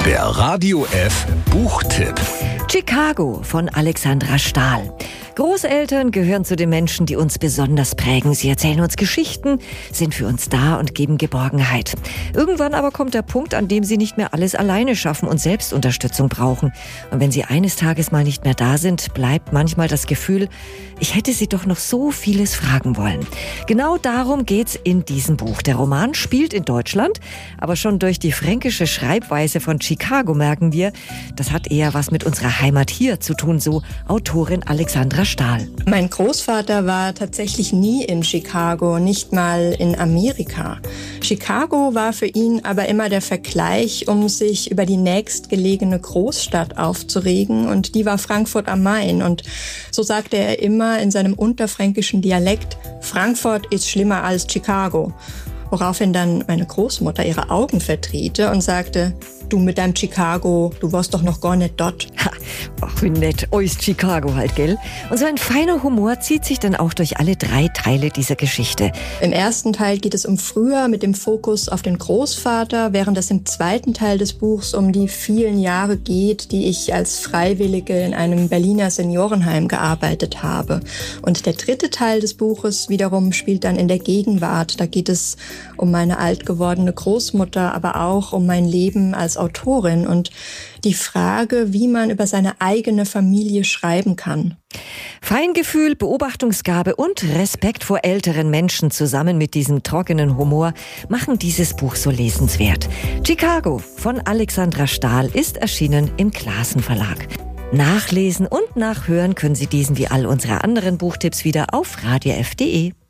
Der Radio F Buchtipp. Chicago von Alexandra Stahl. Großeltern gehören zu den Menschen, die uns besonders prägen. Sie erzählen uns Geschichten, sind für uns da und geben Geborgenheit. Irgendwann aber kommt der Punkt, an dem sie nicht mehr alles alleine schaffen und Selbstunterstützung brauchen. Und wenn sie eines Tages mal nicht mehr da sind, bleibt manchmal das Gefühl, ich hätte sie doch noch so vieles fragen wollen. Genau darum geht's in diesem Buch. Der Roman spielt in Deutschland, aber schon durch die fränkische Schreibweise von Chicago merken wir, das hat eher was mit unserer Heimat hier zu tun, so Autorin Alexandra Stahl. Mein Großvater war tatsächlich nie in Chicago, nicht mal in Amerika. Chicago war für ihn aber immer der Vergleich, um sich über die nächstgelegene Großstadt aufzuregen, und die war Frankfurt am Main. Und so sagte er immer in seinem unterfränkischen Dialekt, Frankfurt ist schlimmer als Chicago. Woraufhin dann meine Großmutter ihre Augen verdrehte und sagte, du mit deinem Chicago, du warst doch noch gar nicht dort. Ach, wie nett, ist Chicago halt, gell? Und so ein feiner Humor zieht sich dann auch durch alle 3 Teile dieser Geschichte. Im ersten Teil geht es um früher mit dem Fokus auf den Großvater, während es im zweiten Teil des Buchs um die vielen Jahre geht, die ich als Freiwillige in einem Berliner Seniorenheim gearbeitet habe. Und der dritte Teil des Buches wiederum spielt dann in der Gegenwart. Da geht es um meine alt gewordene Großmutter, aber auch um mein Leben als Autorin und die Frage, wie man über seine eigene Familie schreiben kann. Feingefühl, Beobachtungsgabe und Respekt vor älteren Menschen zusammen mit diesem trockenen Humor machen dieses Buch so lesenswert. Chicago von Alexandra Stahl ist erschienen im Clasen Verlag. Nachlesen und nachhören können Sie diesen wie all unsere anderen Buchtipps wieder auf radiof.de.